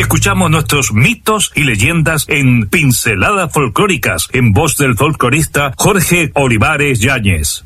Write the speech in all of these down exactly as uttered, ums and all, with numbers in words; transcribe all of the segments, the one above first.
Escuchamos nuestros mitos y leyendas en Pinceladas Folclóricas, en voz del folclorista Jorge Olivares Yáñez.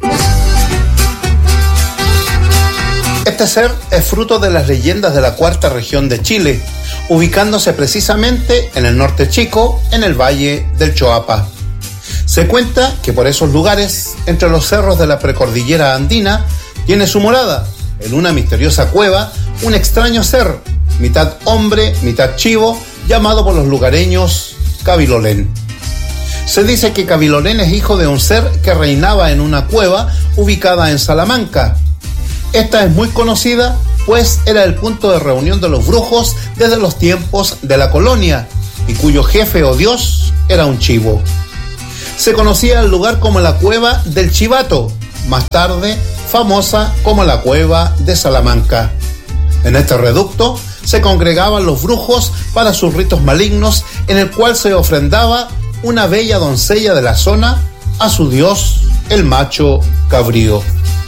Este ser es fruto de las leyendas de la cuarta región de Chile, ubicándose precisamente en el norte chico, en el valle del Choapa. Se cuenta que por esos lugares, entre los cerros de la precordillera andina, tiene su morada, en una misteriosa cueva, un extraño ser, mitad hombre, mitad chivo, llamado por los lugareños Cabilolén. Se dice que Cabilolén es hijo de un ser que reinaba en una cueva ubicada en Salamanca. Esta es muy conocida, pues era el punto de reunión de los brujos desde los tiempos de la colonia, y cuyo jefe o dios era un chivo. Se conocía el lugar como la Cueva del Chivato, más tarde famosa como la Cueva de Salamanca. En este reducto se congregaban los brujos para sus ritos malignos, en el cual se ofrendaba una bella doncella de la zona a su dios, el macho cabrío.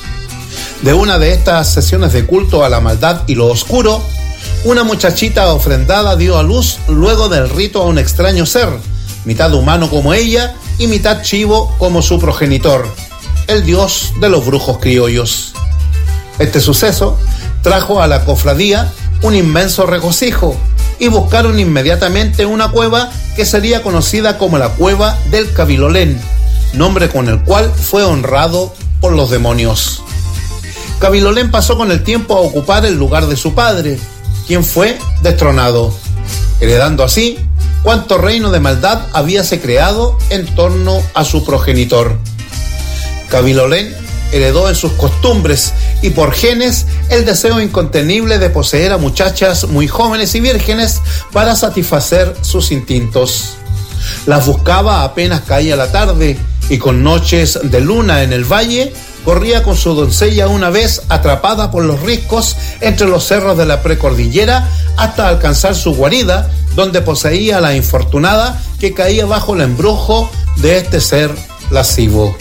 De una de estas sesiones de culto a la maldad y lo oscuro, una muchachita ofrendada dio a luz luego del rito a un extraño ser, mitad humano como ella y mitad chivo como su progenitor, el dios de los brujos criollos. Este suceso trajo a la cofradía un inmenso regocijo y buscaron inmediatamente una cueva que sería conocida como la Cueva del Cabilolén, nombre con el cual fue honrado por los demonios. Cabilolén pasó con el tiempo a ocupar el lugar de su padre, quien fue destronado, heredando así cuánto reino de maldad habíase creado en torno a su progenitor. Cabilolén heredó en sus costumbres y por genes el deseo incontenible de poseer a muchachas muy jóvenes y vírgenes para satisfacer sus instintos. Las buscaba apenas caía la tarde y con noches de luna en el valle corría con su doncella una vez atrapada por los riscos entre los cerros de la precordillera hasta alcanzar su guarida, donde poseía a la infortunada que caía bajo el embrujo de este ser lascivo.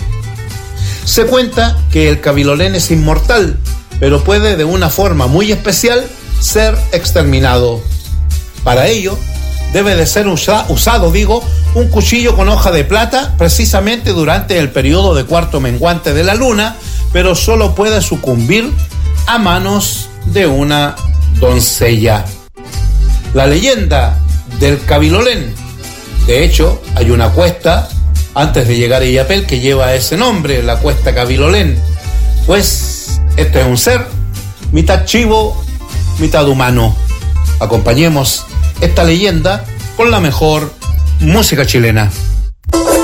Se cuenta que el Cabilolén es inmortal, pero puede de una forma muy especial ser exterminado. Para ello, debe de ser usa, usado, digo, un cuchillo con hoja de plata, precisamente durante el periodo de cuarto menguante de la luna, pero solo puede sucumbir a manos de una doncella. La leyenda del Cabilolén. De hecho, hay una cuesta antes de llegar a Illapel que lleva ese nombre, la cuesta Cabilolén. Pues este es un ser mitad chivo, mitad humano. Acompañemos esta leyenda con la mejor música chilena.